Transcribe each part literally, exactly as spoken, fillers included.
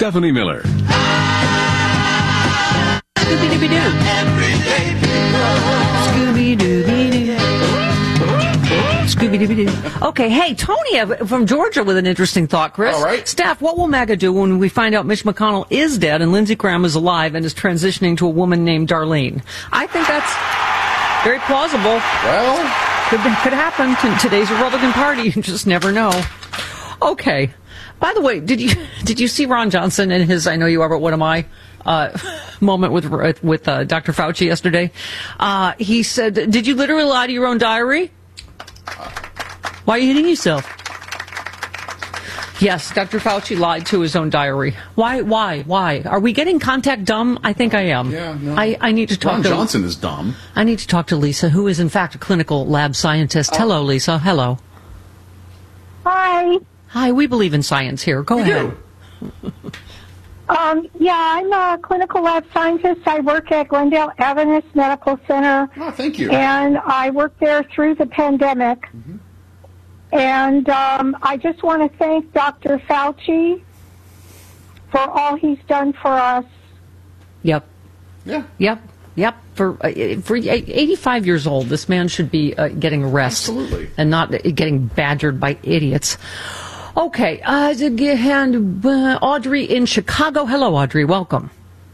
Stephanie Miller. Scooby-Dooby-Doo. Scooby-Dooby-Doo. Scooby-Dooby-Doo. Okay, hey, Tony from Georgia with an interesting thought, Chris. All right. Staff, what will MAGA do when we find out Mitch McConnell is dead and Lindsey Graham is alive and is transitioning to a woman named Darlene? I think that's very plausible. Well, Could, could happen to today's Republican Party. You just never know. Okay. By the way, did you did you see Ron Johnson in his "I know you are, but what am I" uh, moment with with uh, Doctor Fauci yesterday? Uh, he said, "Did you literally lie to your own diary? Why are you hitting yourself?" Yes, Doctor Fauci lied to his own diary. Why? Why? Why? Are we getting contact dumb? I think I am. Yeah, no. I, I need to talk Ron to Johnson is dumb. I need to talk to Lisa, who is in fact a clinical lab scientist. Oh. Hello, Lisa. Hello. Hi. Hi. We believe in science here. Go We ahead. do. Um, yeah, I'm a clinical lab scientist. I work at Glendale Adventist Medical Center. Oh, thank you. And I worked there through the pandemic. Mm-hmm. And um, I just want to thank Doctor Fauci for all he's done for us. Yep. Yeah. Yep. Yep. For uh, for eighty-five years old, this man should be uh, getting rest. Absolutely. And not uh, getting badgered by idiots. Okay. Uh, and uh, Audrey in Chicago. Hello, Audrey. Welcome.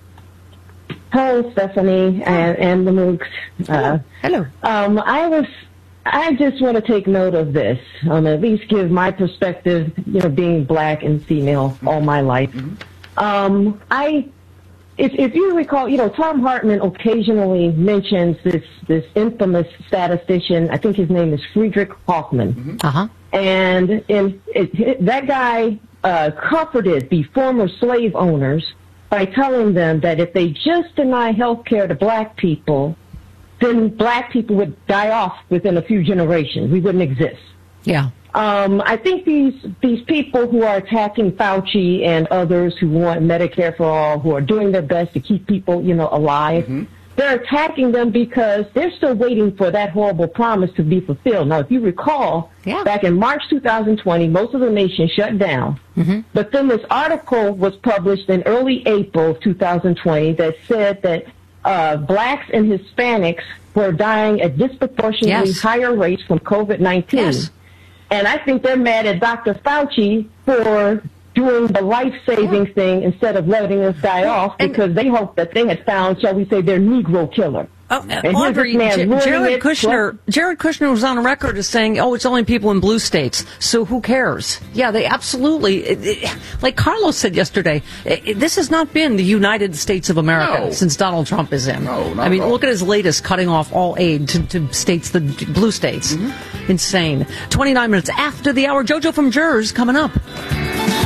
Hello, Stephanie and, and the Mooks. Uh, Hello. um, I was. I just want to take note of this. Um, at least give my perspective. You know, being black and female all my life. Mm-hmm. Um, I, if if you recall, you know, Tom Hartman occasionally mentions this this infamous statistician. I think his name is Friedrich Hoffman. Mm-hmm. Uh huh. And in, it, it, that guy uh, comforted the former slave owners by telling them that if they just deny health care to black people, then black people would die off within a few generations. We wouldn't exist. Yeah. Um, I think these these people who are attacking Fauci and others who want Medicare for all, who are doing their best to keep people, you know, alive, Mm-hmm. they're attacking them because they're still waiting for that horrible promise to be fulfilled. Now, if you recall, Yeah. back in March two thousand twenty, most of the nation shut down. Mm-hmm. But then this article was published in early April of two thousand twenty that said that uh, blacks and Hispanics were dying at disproportionately Yes. higher rates from COVID nineteen. Yes. And I think they're mad at Doctor Fauci for doing the life-saving thing instead of letting us die off and- because they hope that they had found, shall we say, their Negro killer. Oh, uh, And here's Audrey, this man J- ruining Jared it. Kushner. Jared Kushner was on record as saying, "Oh, it's only people in blue states, so who cares?" Yeah, they absolutely. It, it, like Carlos said yesterday, it, it- this has not been the United States of America No. since Donald Trump is in. No, not I mean, at all. look at his latest cutting off all aid to, to states, the blue states. Mm-hmm. Insane. Twenty-nine minutes after the hour. JoJo from Jers coming up.